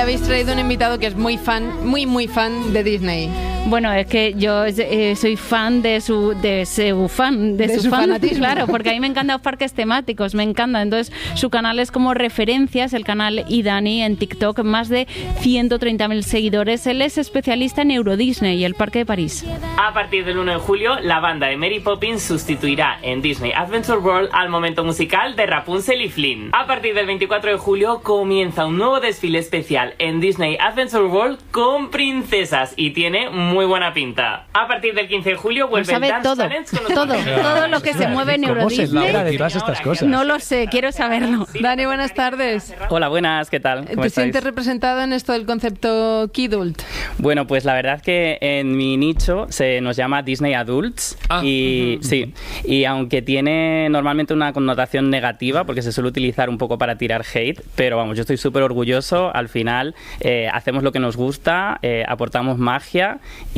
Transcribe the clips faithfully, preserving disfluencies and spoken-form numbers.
habéis traído un invitado que es muy fan, muy, muy fan de Disney. Bueno, es que yo eh, soy fan de su de su fan, de, de su, su fan, fanatismo. Claro, porque a mí me encantan los parques temáticos, me encanta. Entonces, su canal es como referencias, el canal iDani en TikTok, más de ciento treinta mil seguidores. Él es especialista en Euro Disney y el Parque de París. A partir del uno de julio, la banda de Mary Poppins sustituirá en Disney Adventure World al momento musical de Rapunzel y Flynn. A partir del veinticuatro de julio comienza un nuevo desfile especial en Disney Adventure World con princesas y tiene muy buena pinta. A partir del quince de julio vuelve el Dance todo, Challenge con los todo, todo lo que se mueve en Euro ¿Cómo se Disney. entera de todas estas cosas? No lo sé, quiero saberlo. Dani, buenas tardes. Hola, buenas, ¿qué tal? ¿Cómo ¿Te estáis? sientes representado en esto del concepto Kidult? Bueno, pues la verdad que en mi nicho se nos llama Disney Adults Ah. y uh-huh. sí, y aunque tiene normalmente una connotación negativa porque se suele utilizar un poco para tirar hate, pero vamos, yo estoy súper orgulloso. Al final eh, hacemos lo que nos gusta, eh, aportamos magia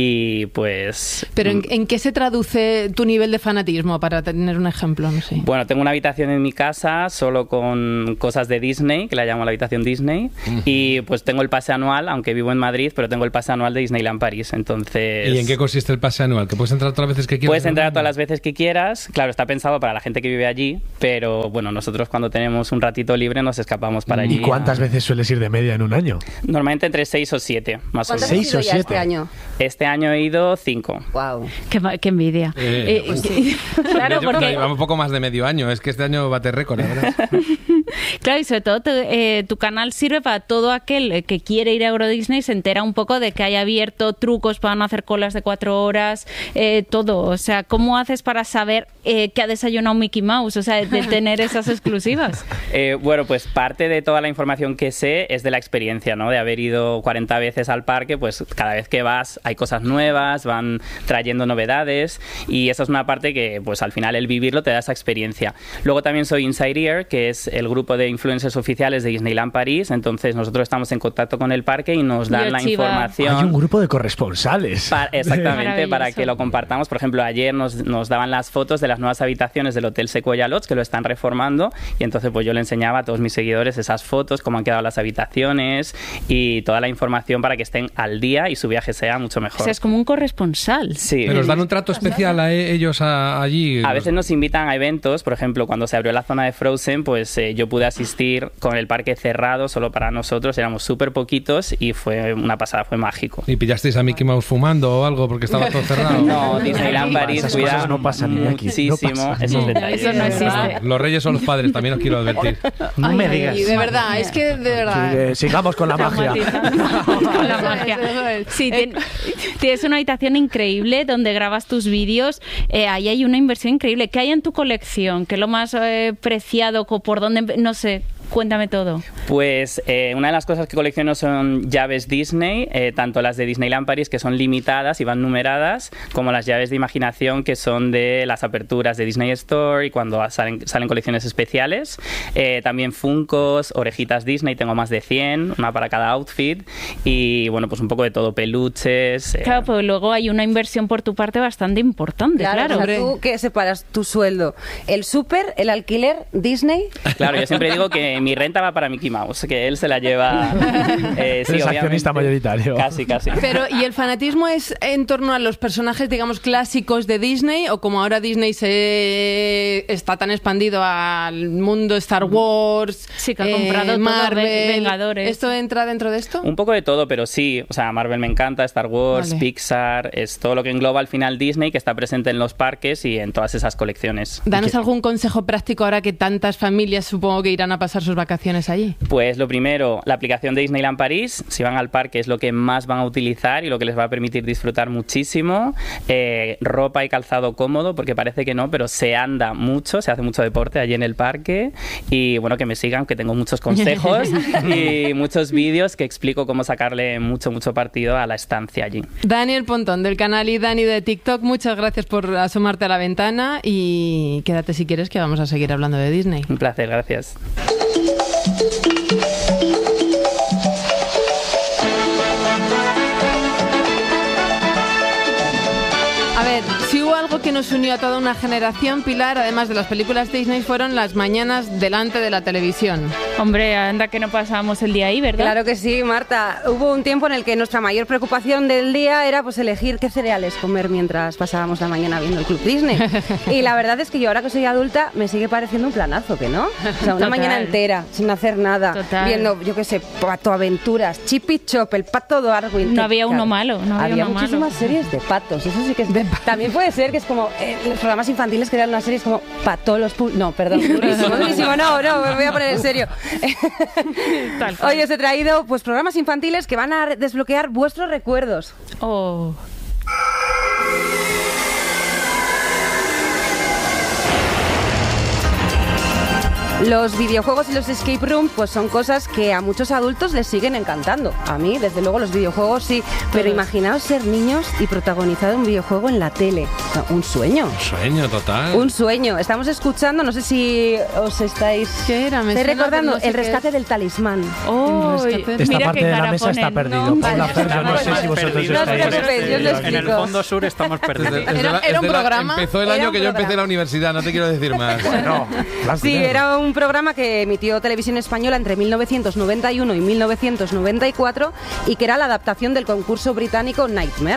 y pues... ¿Pero en, en qué se traduce tu nivel de fanatismo, para tener un ejemplo? No sé. Bueno, tengo una habitación en mi casa solo con cosas de Disney, que la llamo la habitación Disney, uh-huh. y pues tengo el pase anual, aunque vivo en Madrid, pero tengo el pase anual de Disneyland París, entonces... ¿Y en qué consiste el pase anual? ¿Que puedes entrar todas las veces que quieras? Puedes entrar todas las veces que quieras, claro, está pensado para la gente que vive allí, pero bueno, nosotros cuando tenemos un ratito libre nos escapamos para allí. ¿Y cuántas a... veces sueles ir de media en un año? Normalmente entre seis o siete, más o menos. ¿Seis o siete? Este año? Este año he ido cinco. Wow. Qué, qué envidia. Eh, eh, pues, que, claro, yo, porque... Llevamos un poco más de medio año, es que este año bate récord, la verdad. Claro, y sobre todo te, eh, tu canal sirve para todo aquel que quiere ir a Euro Disney, se entera un poco de que hay abierto trucos para no hacer colas de cuatro horas, eh, todo. O sea, ¿cómo haces para saber eh, que ha desayunado Mickey Mouse? O sea, de tener esas exclusivas. Eh, bueno, pues parte de toda la información que sé es de la experiencia, ¿no? De haber ido cuarenta veces al parque, pues cada vez que vas hay cosas nuevas, van trayendo novedades y esa es una parte que pues al final el vivirlo te da esa experiencia. Luego también soy Inside Ear, que es el grupo de influencers oficiales de Disneyland París, entonces nosotros estamos en contacto con el parque y nos dan Yo la chiva. información. Hay un grupo de corresponsales. Para, exactamente, para que lo compartamos. Por ejemplo, ayer nos, nos daban las fotos de las nuevas habitaciones del Hotel Sequoia Lodge, que lo están reformando, y entonces pues yo le enseñaba a todos mis seguidores esas fotos, cómo han quedado las habitaciones y toda la información para que estén al día y su viaje sea mucho mejor. O sea, es como un corresponsal. Sí. ¿Pero os dan un trato especial a ellos a, allí? A veces nos invitan a eventos, por ejemplo, cuando se abrió la zona de Frozen, pues eh, yo pude asistir con el parque cerrado solo para nosotros, éramos súper poquitos y fue una pasada, fue mágico. ¿Y pillasteis a Mickey Mouse fumando o algo porque estaba todo cerrado? No, Disneyland París Esas cuida cosas no pasan ni aquí. muchísimo No pasa. esos No. detalles. Eso no existe. Los reyes son los padres, también os quiero advertir. No Ay, me ay, digas. ay, de verdad, es que de verdad. Sí, eh, sigamos con la magia. Con la magia. Sí, tien- tienes una habitación increíble donde grabas tus vídeos. Eh, ahí hay una inversión increíble. ¿Qué hay en tu colección? ¿Qué es lo más eh, preciado? ¿Por dónde? No sé. Cuéntame todo. Pues eh, una de las cosas que colecciono son llaves Disney, eh, tanto las de Disneyland París, que son limitadas y van numeradas, como las llaves de imaginación, que son de las aperturas de Disney Store y cuando salen, salen colecciones especiales. Eh, también Funkos, orejitas Disney, tengo más de cien, una para cada outfit. Y bueno, pues un poco de todo, peluches. Eh. Claro, pues luego hay una inversión por tu parte bastante importante, claro. Claro, o sea, tú que separas tu sueldo, el súper, el alquiler, Disney. Claro, yo siempre digo que mi renta va para Mickey Mouse, que él se la lleva. Eh, sí, Eres accionista mayoritario. Casi, casi. Pero, ¿y el fanatismo es en torno a los personajes, digamos, clásicos de Disney? ¿O como ahora Disney se está tan expandido al mundo Star Wars, Sí, que ha comprado todo, Marvel, Vengadores. ¿Esto entra dentro de esto? Un poco de todo, pero sí. O sea, Marvel me encanta, Star Wars, Vale. Pixar, es todo lo que engloba al final Disney, que está presente en los parques y en todas esas colecciones. Danos Que- algún consejo práctico ahora que tantas familias supongo que irán a pasar sus vacaciones allí. Pues lo primero, la aplicación de Disneyland París, si van al parque es lo que más van a utilizar y lo que les va a permitir disfrutar muchísimo. Eh, ropa y calzado cómodo, porque parece que no, pero se anda mucho, se hace mucho deporte allí en el parque. Y bueno, que me sigan, que tengo muchos consejos y muchos vídeos que explico cómo sacarle mucho, mucho partido a la estancia allí. Daniel Pontón, del canal iDani de TikTok, muchas gracias por asomarte a la ventana y quédate si quieres que vamos a seguir hablando de Disney. Un placer, gracias. A ver, si hubo algo que nos unió a toda una generación, Pilar, además de las películas Disney, fueron las mañanas delante de la televisión. Hombre, anda que no pasábamos el día ahí, ¿verdad? Claro que sí, Marta. Hubo un tiempo en el que nuestra mayor preocupación del día era pues elegir qué cereales comer mientras pasábamos la mañana viendo el Club Disney. Y la verdad es que yo ahora que soy adulta me sigue pareciendo un planazo, ¿que no? O sea, una Total. mañana entera sin hacer nada, Total. viendo, yo qué sé, Pato Aventuras, Chip y Chop, el Pato Darwin. No había uno Claro, malo, no había había uno muchísimas malo. series de patos, eso sí que es... También puede ser que es como eh, los programas infantiles que eran unas series como Patolos... Pu- No, perdón, durísimo, durísimo, no, no, me voy a poner en serio. Tal cual. Hoy os he traído pues programas infantiles que van a re- desbloquear vuestros recuerdos. Oh. Los videojuegos y los escape room pues son cosas que a muchos adultos les siguen encantando. A mí, desde luego, los videojuegos sí. Pero imaginaos ser niños y protagonizar un videojuego en la tele. No, un sueño. Un sueño total. Un sueño. Estamos escuchando, no sé si os estáis, ¿Qué era? Me estáis suena, recordando pero no sé el qué rescate es. del talismán. Oh, El rescate. Esta mira parte qué de la cara mesa está ponen. perdido. No, Por vale, la Fer, yo no sé estamos si vosotros perdidos. No os estáis... preocupéis, yo os lo En el explico. fondo sur estamos perdidos. Desde- desde Era- la- era un desde la- programa. Empezó el Era año un que yo empecé programa. la universidad, no te quiero decir más. No, blanco y Sí, negro. era un programa que emitió Televisión Española entre mil novecientos noventa y uno y mil novecientos noventa y cuatro y que era la adaptación del concurso británico Nightmare.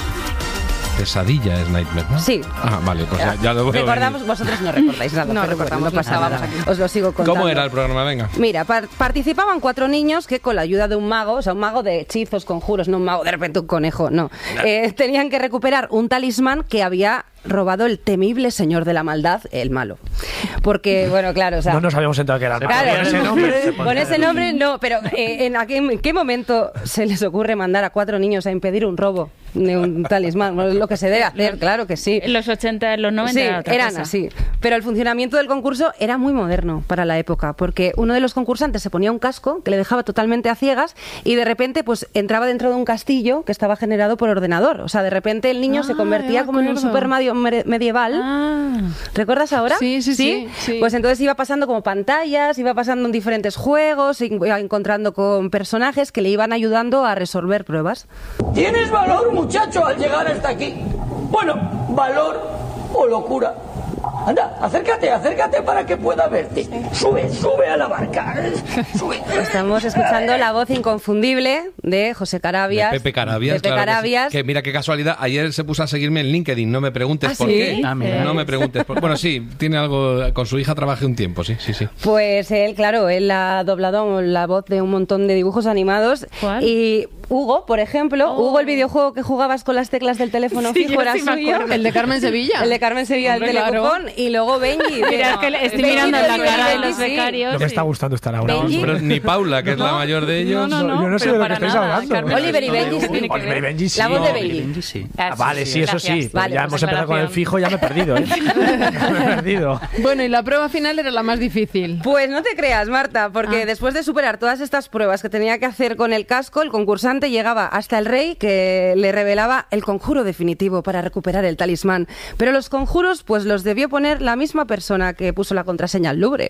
Pesadilla es Nightmare, ¿no? Sí. Ah, vale, pues ya, ya lo veo. Recordamos, venir. vosotros no recordáis nada. No pero recordamos bueno, nada. pasábamos aquí. Os lo sigo contando. ¿Cómo era el programa? Venga. Mira, par- participaban cuatro niños que con la ayuda de un mago, o sea, un mago de hechizos, conjuros, no un mago de repente un conejo, no. Eh, tenían que recuperar un talismán que había robado el temible señor de la maldad, el malo. Porque, bueno, claro, o sea... No nos habíamos enterado que era el malo. Claro, Con ese nombre... con ese nombre no, pero eh, ¿en, a qué, en qué momento se les ocurre mandar a cuatro niños a impedir un robo de un talismán? Bueno, es lo que se debe hacer, claro que sí. En los ochenta, en los noventa Sí, era otra eran cosa. así. Pero el funcionamiento del concurso era muy moderno para la época, porque uno de los concursantes se ponía un casco que le dejaba totalmente a ciegas y de repente pues entraba dentro de un castillo que estaba generado por ordenador. O sea, de repente el niño Ah, se convertía ya me como en un acuerdo. Super Mario mere- medieval. Ah. ¿Recuerdas ahora? Sí, sí, sí, sí. Pues entonces iba pasando como pantallas, iba pasando en diferentes juegos, iba encontrando con personajes que le iban ayudando a resolver pruebas. ¿Tienes valor, muchacho, al llegar hasta aquí? Bueno, valor o locura. Anda, acércate, acércate para que pueda verte. Sube, sube a la barca. Sube. Estamos escuchando la voz inconfundible de José Carabias. De Pepe Carabias. Pepe claro que sí. Carabias. Que, mira qué casualidad. Ayer se puso a seguirme en LinkedIn. No me preguntes ¿Ah, por sí? qué. Ah, mira. No me preguntes por... Bueno, sí, tiene algo... Con su hija trabajé un tiempo, sí, sí, sí. Pues él, claro, él ha doblado la voz de un montón de dibujos animados. ¿Cuál? Y Hugo, por ejemplo, Oh. Hugo, el videojuego que jugabas con las teclas del teléfono Sí, fijo yo era sí me suyo. acuerdo. El de Carmen Sevilla. El de Carmen Sevilla, Hombre, el telecupón. Y luego Benji. Mira, es que le estoy Benji mirando de la Benji, cara de Benji, los sí. becarios. No me está sí. gustando estar ahora. Benji. Pero ni Paula, que es la mayor de ellos. No, no, no. Yo no sé pero de lo que para estáis nada. hablando. Carmen Oliver y Sevilla Benji, no tiene que Oliver y ver. Benji sí. La voz de No, Benji. Benji, sí. Ah, Vale, sí, eso sí. Gracias. Pero Vale, ya pues hemos empezado con el aclaración. fijo, ya me he perdido, ¿eh? me he perdido. Bueno, y la prueba final era la más difícil. Pues no te creas, Marta, porque Ah. después de superar todas estas pruebas que tenía que hacer con el casco, el concursante llegaba hasta el rey que le revelaba el conjuro definitivo para recuperar el talismán. Pero los conjuros, pues los debió poner la misma persona que puso la contraseña al Louvre.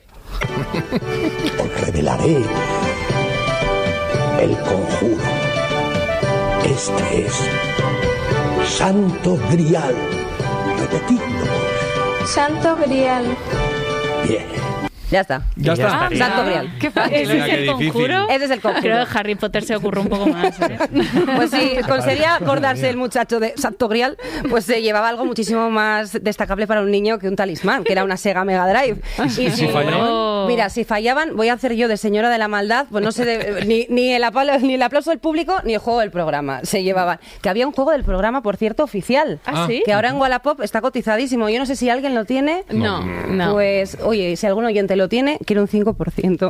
Os revelaré el conjuro. Este es Santo Grial. Repetidlo. Santo Grial. Bien. Ya está. Ya está. Ah, Santo mira. Grial. Qué fácil. ¿Ese Mira es qué el difícil. conjuro? Ese es el conjuro. Creo que Harry Potter se ocurre un poco más. ¿eh? Pues si conseguía acordarse el muchacho de Santo Grial, pues se llevaba algo muchísimo más destacable para un niño que un talismán, que era una Sega Mega Drive. Y si fallaban? Mira, si fallaban, voy a hacer yo de señora de la maldad, pues no sé, de- ni, ni, el apalo- ni el aplauso del público ni el juego del programa se llevaban. Que había un juego del programa, por cierto, oficial. ¿Ah, sí? Que ahora en Wallapop está cotizadísimo. Yo no sé si alguien lo tiene. No, no. Pues, oye, si algún oyente lo tiene, quiero un cinco por ciento.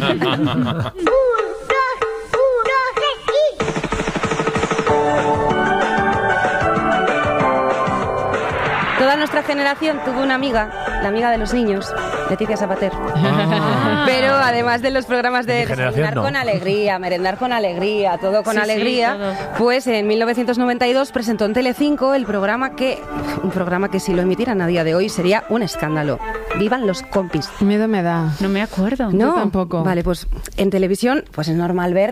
Toda nuestra generación tuvo una amiga, la amiga de los niños, Leticia Sabater. Ah. Pero además de los programas de Mi generación, desayunar no. con alegría, merendar con alegría, todo con Sí, sí, alegría, todo. pues en mil novecientos noventa y dos presentó en Telecinco el programa que, un programa que si lo emitieran a día de hoy sería un escándalo. Vivan los compis. Miedo me da. No me acuerdo. No, tampoco. Vale, pues en televisión pues es normal ver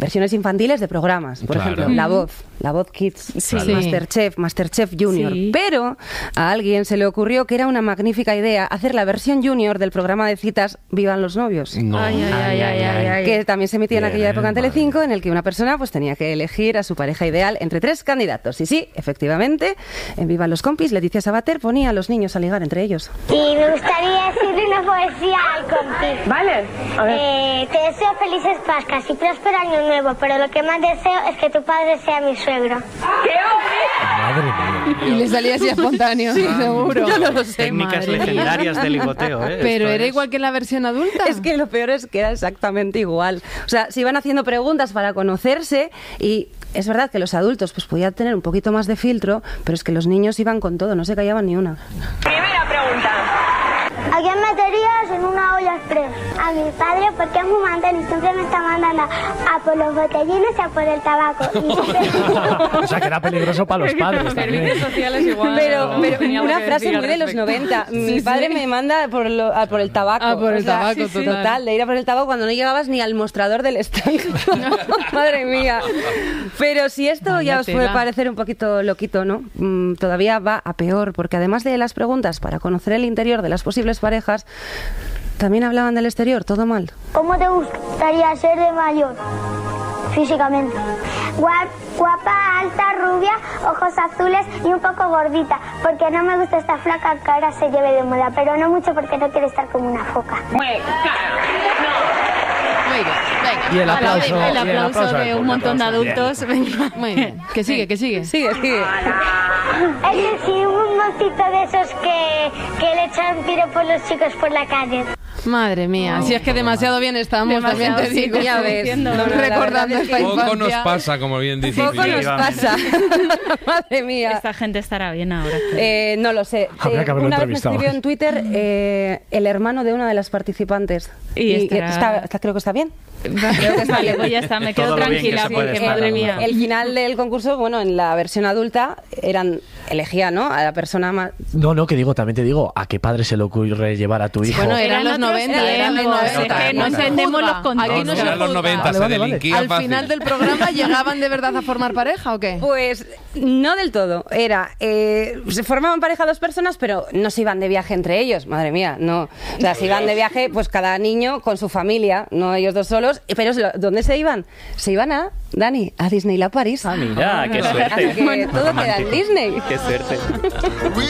versiones infantiles de programas. Por Claro. ejemplo, La Voz, La Voz Kids, Sí. Masterchef, Masterchef Junior. Sí. Pero a alguien se le ocurrió que era una magnífica idea hacer la versión junior del programa de citas Vivan los novios. No. Ay, ay, ay, ay, ay. Que también se emitía en Bien, aquella época en madre Telecinco, en el que una persona pues tenía que elegir a su pareja ideal entre tres candidatos. Y sí, efectivamente, en Viva los Compis, Leticia Sabater ponía a los niños a ligar entre ellos. Y me gustaría decirle una poesía al compi. Vale, a ver. Eh, te deseo felices Pascas y próspero año nuevo, pero lo que más deseo es que tu padre sea mi suegro. Madre mía. Y le salía así espontáneo, seguro. Yo no lo sé, Técnicas madre mía. legendarias del ligoteo, ¿eh? Pero Esto era es- igual que en la versión adulta. Es que lo peor es que era exactamente igual. O sea, se iban haciendo preguntas para conocerse y es verdad que los adultos pues podían tener un poquito más de filtro, pero es que los niños iban con todo, no se callaban ni una. Primera pregunta. ¿A quién meterías en una olla express? A mi padre, porque es muy mandón y siempre me está mandando a por los botellines y a por el tabaco. Y O sea, que era peligroso para los padres también. Servicios sociales igual. Pero, no pero tenía una algo que frase decir muy al de los respecto. noventa. Mi Sí, padre sí. me manda por, lo- a por el tabaco. Ah, por el O sea, tabaco, sí, sí. total. Total, de ir a por el tabaco cuando no llegabas ni al mostrador del stand. Madre mía. Pero si esto Vaya ya os puede tela. parecer un poquito loquito, ¿no? Mm, todavía va a peor, porque además de las preguntas para conocer el interior de las posibles parejas, también hablaban del exterior, todo mal. ¿Cómo te gustaría ser de mayor? Físicamente. Gua- Guapa, alta, rubia, ojos azules y un poco gordita. Porque no me gusta esta flaca que ahora se lleve de moda. Pero no mucho porque no quiero estar como una foca. Muy bien, venga. Y el aplauso, El y el aplauso aplauso de del un montón de público. adultos. Venga. Muy bien. Que sigue, que sigue. Sigue, sigue. Es decir, un mocito de esos que, que le echan piropos los chicos por la calle. Madre mía, si es que demasiado bien estamos, Demasiado, también te sí, digo. te ya estoy ves. diciendo. No, no, la Recordando verdad es esta que Poco nos infancia. pasa, como bien dice Poco nos pasa. Madre mía. Esta gente estará bien ahora. Eh, no lo sé. Habría Eh, que haberlo una vez me entrevistado. escribió en Twitter eh, el hermano de una de las participantes. Y estará- está- está- creo que está bien. Creo que vale, pues ya está, me quedo Todo lo bien que tranquila se puede porque estar, madre ¿no? mía. El final del concurso, bueno, en la versión adulta eran elegía, ¿no? A la persona más. No, no, que digo, también te digo, ¿a qué padre se le ocurre llevar a tu hijo? Bueno, eran los otros noventa, eran los tiempos, noventa. es que no se entendemos los juzga. contextos. Aquí no se Eran los juzga. noventa, Vale, se vale, vale. delinquía Al fácil. final del programa llegaban de verdad a formar pareja o qué? Pues no del todo. Era. Eh, se formaban pareja dos personas, pero no se iban de viaje entre ellos. Madre mía, no. O sea, se iban de viaje, pues cada niño con su familia, no ellos dos solos. Pero ¿dónde se iban? Se iban a, Dani, a Disneyland París. Ah, mira, qué Así suerte. que todo queda en Disney. Qué suerte.